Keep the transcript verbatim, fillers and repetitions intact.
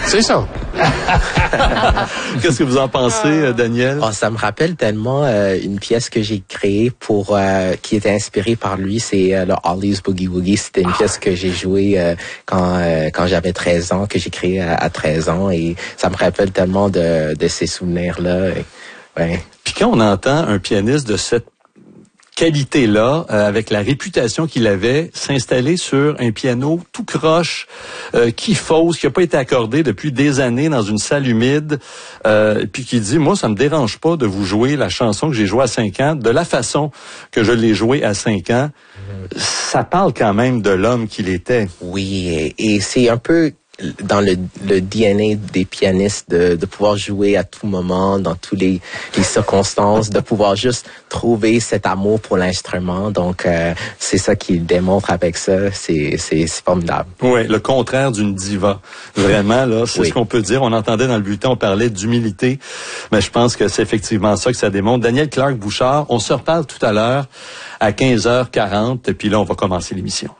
C'est ça. Qu'est-ce que vous en pensez, Daniel? Oh, ça me rappelle tellement euh, une pièce que j'ai créée pour euh, qui était inspirée par lui, c'est euh, le Ollie's Boogie Woogie. C'était une ah. pièce que j'ai jouée euh, quand euh, quand j'avais treize ans, que j'ai créée à, à treize ans, et ça me rappelle tellement de, de ces souvenirs-là. Et, ouais. Puis quand on entend un pianiste de cette qualité-là, euh, avec la réputation qu'il avait, s'installer sur un piano tout croche, euh, qui fausse, qui n'a pas été accordé depuis des années dans une salle humide, euh, puis qui dit, moi, ça me dérange pas de vous jouer la chanson que j'ai jouée à cinq ans, de la façon que je l'ai jouée à cinq ans. Ça parle quand même de l'homme qu'il était. Oui, et, et c'est un peu dans le, le D N A des pianistes de, de pouvoir jouer à tout moment, dans toutes les, les circonstances, de pouvoir juste trouver cet amour pour l'instrument. Donc, euh, c'est ça qu'il démontre avec ça. C'est, c'est, c'est formidable. Oui, le contraire d'une diva. Vraiment, là, c'est oui. ce qu'on peut dire. On entendait dans le bulletin, on parlait d'humilité, mais je pense que c'est effectivement ça que ça démontre. Daniel Clark-Bouchard, on se reparle tout à l'heure à quinze heures quarante, puis là, on va commencer l'émission.